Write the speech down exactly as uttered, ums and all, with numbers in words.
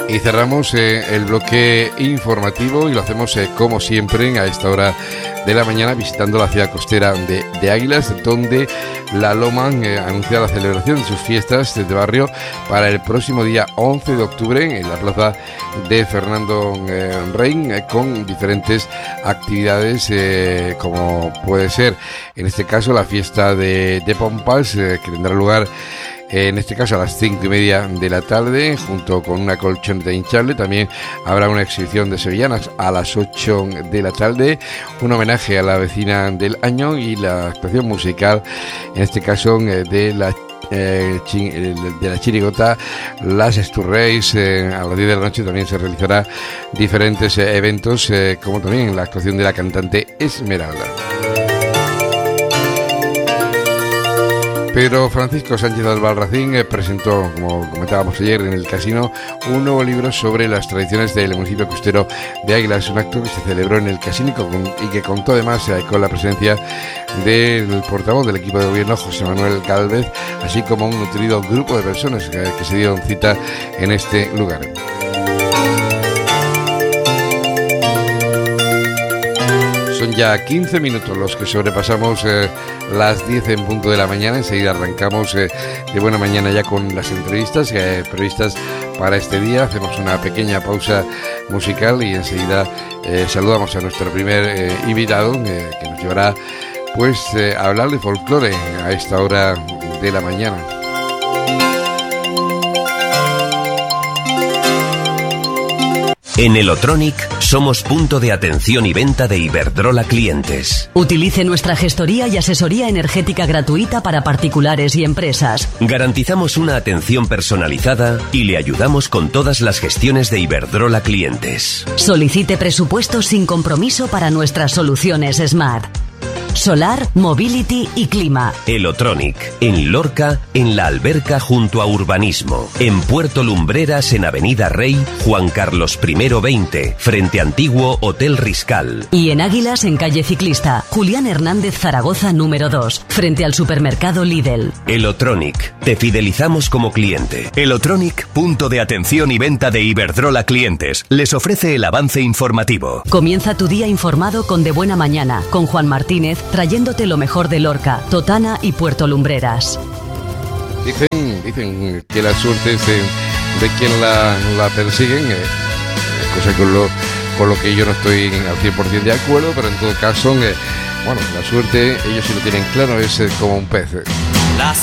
Y cerramos eh, el bloque informativo y lo hacemos eh, como siempre a esta hora de la mañana visitando la ciudad costera de, de Águilas, donde la Loman eh, anuncia la celebración de sus fiestas de barrio para el próximo día once de octubre en la plaza de Fernando eh, Rein eh, con diferentes actividades eh, como puede ser en este caso la fiesta de, de Pompas eh, que tendrá lugar en este caso a las cinco y media de la tarde, junto con una colchoneta hinchable. También habrá una exhibición de sevillanas a las ocho de la tarde, un homenaje a la vecina del año y la actuación musical, en este caso de la Eh, chi, de la chirigota Las Esturreis. Eh, a las diez de la noche también se realizará diferentes eh, eventos, eh, como también la actuación de la cantante Esmeralda. Pedro Francisco Sánchez Albarracín eh, presentó, como comentábamos ayer en el casino, un nuevo libro sobre las tradiciones del municipio costero de Águilas, un acto que se celebró en el casino y que contó además eh, con la presencia del portavoz del equipo de gobierno, José Manuel Gálvez, así como un nutrido grupo de personas que, que se dieron cita en este lugar. Son ya quince minutos los que sobrepasamos eh, las diez en punto de la mañana. Enseguida arrancamos eh, de buena mañana ya con las entrevistas eh, previstas para este día. Hacemos una pequeña pausa musical y enseguida eh, saludamos a nuestro primer eh, invitado eh, que nos llevará pues eh, a hablar de folclore a esta hora de la mañana. En Elotronic somos punto de atención y venta de Iberdrola clientes. Utilice nuestra gestoría y asesoría energética gratuita para particulares y empresas. Garantizamos una atención personalizada y le ayudamos con todas las gestiones de Iberdrola clientes. Solicite presupuestos sin compromiso para nuestras soluciones Smart. Solar, Mobility y Clima. Elotronic, en Lorca, en La Alberca junto a Urbanismo. En Puerto Lumbreras, en Avenida Rey, Juan Carlos primero veinte, frente Antiguo Hotel Riscal. Y en Águilas, en calle Ciclista, Julián Hernández Zaragoza número dos, frente al supermercado Lidl. Elotronic, te fidelizamos como cliente. Elotronic, punto de atención y venta de Iberdrola clientes, les ofrece el avance informativo. Comienza tu día informado con De Buena Mañana, con Juan Martínez, trayéndote lo mejor de Lorca, Totana y Puerto Lumbreras. Dicen, dicen que la suerte es de, de quien la, la persiguen, eh, cosa con lo, con lo que yo no estoy al cien por ciento de acuerdo, pero en todo caso, eh, bueno, la suerte, ellos sí lo tienen claro, es eh, como un pez.